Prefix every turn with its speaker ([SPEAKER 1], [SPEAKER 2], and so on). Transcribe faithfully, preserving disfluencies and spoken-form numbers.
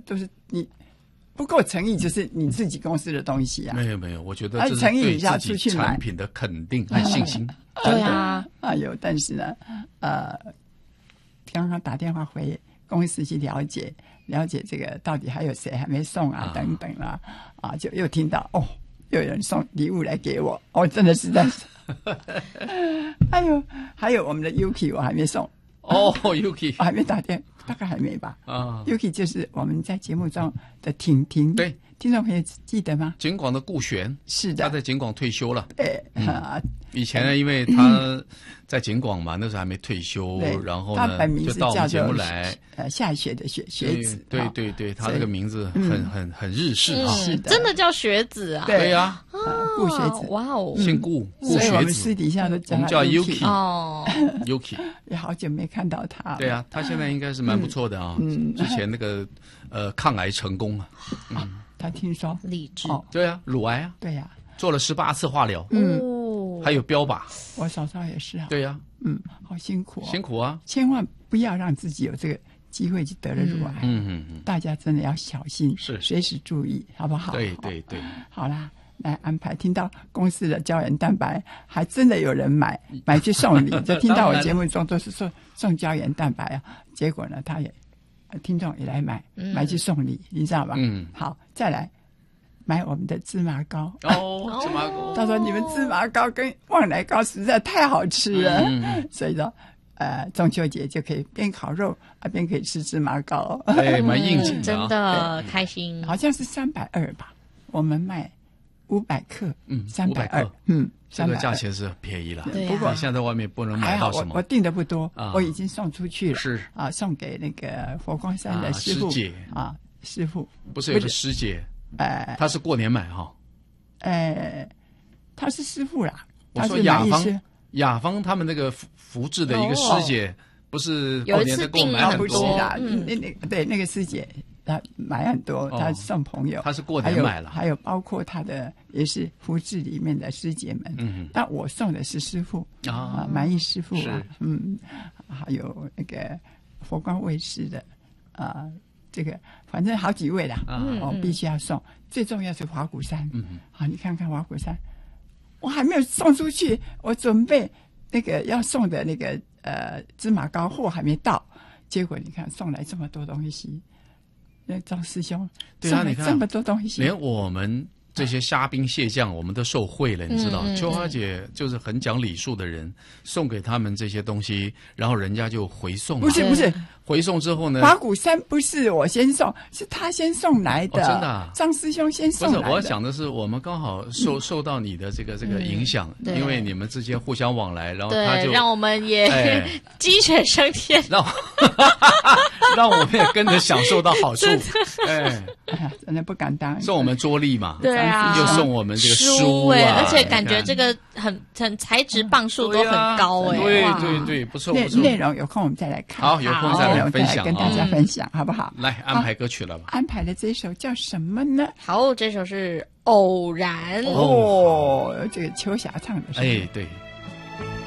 [SPEAKER 1] 都是你不够诚意，就是你自己公司的东西啊。
[SPEAKER 2] 没有没有，我觉得这是
[SPEAKER 1] 诚意
[SPEAKER 2] 对
[SPEAKER 1] 一下
[SPEAKER 2] 自己
[SPEAKER 1] 出去买
[SPEAKER 2] 产品的肯定和信心。
[SPEAKER 3] 对啊，
[SPEAKER 1] 哎呦，但是呢，呃，刚刚打电话回公司去了解了解这个到底还有谁还没送啊，
[SPEAKER 2] 啊
[SPEAKER 1] 等等啦、啊，啊，就又听到哦，又有人送礼物来给我，哦，真的是在，哎呦，还有我们的 Yuki 我还没送。
[SPEAKER 2] 哦 ，Yuki，
[SPEAKER 1] 我还没打电，大概还没吧。
[SPEAKER 2] 啊
[SPEAKER 1] Yuki 就是我们在节目中的婷婷，
[SPEAKER 2] 对，
[SPEAKER 1] 听众朋友记得吗？
[SPEAKER 2] 景广的顾璇，
[SPEAKER 1] 是的，
[SPEAKER 2] 他在景广退休了。
[SPEAKER 1] 对、嗯、啊，
[SPEAKER 2] 以前呢，因为他在景广嘛，那时候还没退休，然后呢
[SPEAKER 1] 他本名
[SPEAKER 2] 就是到我们节目
[SPEAKER 1] 叫做
[SPEAKER 2] 来。
[SPEAKER 1] 呃，下雪的雪雪子，
[SPEAKER 2] 对对对对，他这个名字很很很日式啊，
[SPEAKER 3] 是真的叫学子啊。
[SPEAKER 2] 对呀，
[SPEAKER 1] 顾学子，
[SPEAKER 3] 哇哦，
[SPEAKER 2] 姓顾，顾
[SPEAKER 1] 所以我们
[SPEAKER 2] 学子，
[SPEAKER 1] 私底下都
[SPEAKER 2] 我们叫 Yuki
[SPEAKER 3] 哦
[SPEAKER 2] ，Yuki，
[SPEAKER 1] 也好久没看到他。
[SPEAKER 2] 对啊，他现在应该是蛮不错的啊。
[SPEAKER 1] 嗯，
[SPEAKER 2] 之前那个呃抗癌成功啊，
[SPEAKER 1] 嗯，他听说
[SPEAKER 3] 励志，
[SPEAKER 2] 对啊，乳癌啊，
[SPEAKER 1] 对呀，
[SPEAKER 2] 做了十八次化疗，
[SPEAKER 3] 嗯，
[SPEAKER 2] 还有标靶，
[SPEAKER 1] 我嫂嫂也是啊，
[SPEAKER 2] 对呀，
[SPEAKER 1] 嗯，好辛苦，
[SPEAKER 2] 辛苦啊，
[SPEAKER 1] 千万不要让自己有这个机会去得了乳癌，
[SPEAKER 2] 嗯嗯嗯，
[SPEAKER 1] 大家真的要小心，
[SPEAKER 2] 是
[SPEAKER 1] 随时注意，好不好？
[SPEAKER 2] 对对对，
[SPEAKER 1] 好啦。来安排，听到公司的胶原蛋白，还真的有人买买去送礼，就听到我节目中都是送送胶原蛋白啊。结果呢，他也听众也来买，买去送礼，你知道吧？
[SPEAKER 2] 嗯，
[SPEAKER 1] 好，再来买我们的芝麻糕。
[SPEAKER 2] 哦，芝麻糕。
[SPEAKER 1] 他说你们芝麻糕跟旺来糕实在太好吃了，
[SPEAKER 2] 嗯嗯、
[SPEAKER 1] 所以说呃中秋节就可以边烤肉啊边可以吃芝麻糕，
[SPEAKER 2] 哎，蛮应景的、啊，
[SPEAKER 3] 真的开心。
[SPEAKER 1] 好像是三百二吧，我们卖。五百克，
[SPEAKER 2] 嗯，
[SPEAKER 1] 三百二，嗯，
[SPEAKER 2] 这个价钱是便宜了。
[SPEAKER 3] 对、啊，
[SPEAKER 2] 不过现在外面不能买到什么。
[SPEAKER 1] 我, 我订的不多、
[SPEAKER 2] 啊，
[SPEAKER 1] 我已经送出去了。
[SPEAKER 2] 是
[SPEAKER 1] 啊，送给那个佛光山的师傅、
[SPEAKER 2] 啊、师姐
[SPEAKER 1] 啊，师傅
[SPEAKER 2] 不是有个师姐，
[SPEAKER 1] 哎，
[SPEAKER 2] 他是过年买哈，
[SPEAKER 1] 哎，他是师傅啦。
[SPEAKER 2] 我说雅芳，雅芳他们那个福福智的一个师姐，哦、不是过年在给我买很多
[SPEAKER 1] 啦，嗯、那那对那个师姐。他买很多，他送朋友，
[SPEAKER 2] 哦、他是过年买了，
[SPEAKER 1] 还有，还有包括他的也是福智里面的师姐们，
[SPEAKER 2] 嗯，
[SPEAKER 1] 但我送的是师傅
[SPEAKER 2] 啊，
[SPEAKER 1] 满意师傅
[SPEAKER 2] 啊，
[SPEAKER 1] 嗯，还有那个佛光卫视的啊，这个反正好几位啦，
[SPEAKER 2] 啊、
[SPEAKER 1] 我必须要送，最重要是华鼓山，
[SPEAKER 2] 嗯，
[SPEAKER 1] 好，你看看华鼓山，我还没有送出去，我准备那个要送的那个呃芝麻糕货还没到，结果你看送来这么多东西。那张师兄，
[SPEAKER 2] 对啊，你看
[SPEAKER 1] 这么多东西，
[SPEAKER 2] 连我们这些虾兵蟹将，我们都受贿了，你知道？
[SPEAKER 3] 嗯嗯、
[SPEAKER 2] 秋花姐就是很讲礼数的人，送给他们这些东西，然后人家就回送。
[SPEAKER 1] 不是不是，
[SPEAKER 2] 回送之后呢？
[SPEAKER 1] 华鼓山不是我先送，是他先送来的。
[SPEAKER 2] 哦、真的、啊，
[SPEAKER 1] 张师兄先送来的。
[SPEAKER 2] 不是，我想的是，我们刚好受、嗯、受到你的这个这个影响、
[SPEAKER 3] 嗯，
[SPEAKER 2] 因为你们之间互相往来，然后他就
[SPEAKER 3] 让我们也、哎、鸡犬升天，
[SPEAKER 2] 让让我们也跟着享受到好处。哎，
[SPEAKER 1] 真的不敢当。
[SPEAKER 2] 送我们桌历嘛，
[SPEAKER 3] 对啊，
[SPEAKER 2] 又送我们这个书
[SPEAKER 3] 哎、
[SPEAKER 2] 啊，
[SPEAKER 3] 而且感觉这个很很材质磅数都很高哎、
[SPEAKER 2] 对对对，不错不错。
[SPEAKER 1] 内容有空我们再来看，
[SPEAKER 2] 好，有空再来分享，
[SPEAKER 1] 跟大家分享，好不好？
[SPEAKER 2] 来安排歌曲了吧？
[SPEAKER 1] 安排的这首叫什么呢？
[SPEAKER 3] 好，这首是《偶然》
[SPEAKER 1] 哦，这个秋霞唱的是。
[SPEAKER 2] 哎，对。